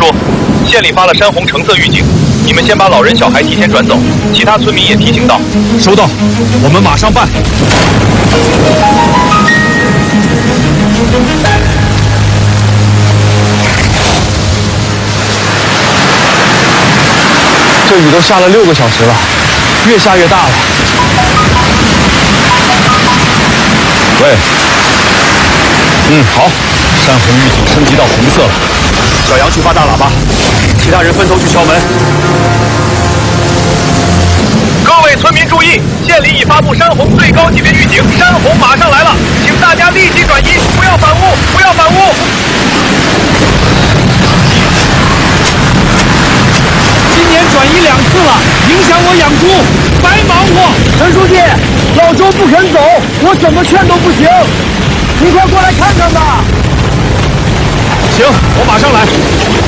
书，县里发了山洪橙色预警，你们先把老人小孩提前转走，其他村民也提醒到。 收到，我们马上办。这雨都下了6个小时了，越下越大了。喂，好，山洪预警升级到红色了。小杨去发大喇叭，其他人分头去敲门。 各位村民注意，县里已发布山洪最高级别预警，山洪马上来了，请大家立即转移，不要反屋，不要反屋。 今年转移2次了，影响我养猪，白忙活。陈书记，老周不肯走，我怎么劝都不行，你快过来看看吧。 行，我马上来。